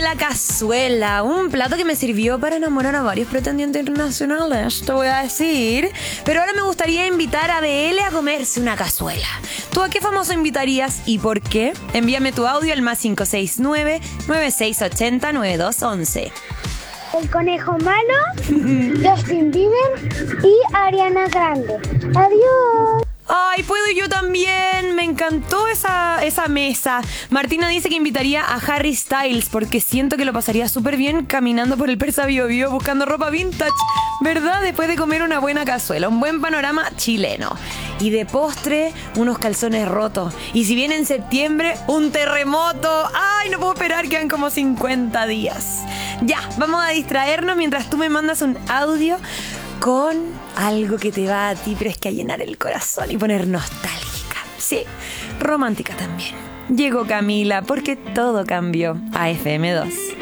la cazuela, un plato que me sirvió para enamorar a varios pretendientes internacionales, te voy a decir. Pero ahora me gustaría invitar a BL a comerse una cazuela. ¿Tú a qué famoso invitarías y por qué? Envíame tu audio al +569-9680-9211. El conejo malo, Justin Bieber y Ariana Grande. Adiós. ¡Ay, puedo yo también! Me encantó esa mesa. Martina dice que invitaría a Harry Styles porque siento que lo pasaría súper bien caminando por el Persa Bio Bio buscando ropa vintage, ¿verdad? Después de comer una buena cazuela, un buen panorama chileno. Y de postre, unos calzones rotos. Y si viene en septiembre, un terremoto. ¡Ay, no puedo esperar! Quedan como 50 días. Ya, vamos a distraernos mientras tú me mandas un audio con algo que te va a ti, pero es que a llenar el corazón y poner nostálgica. Sí, romántica también. Llegó Camila porque todo cambió a FM2.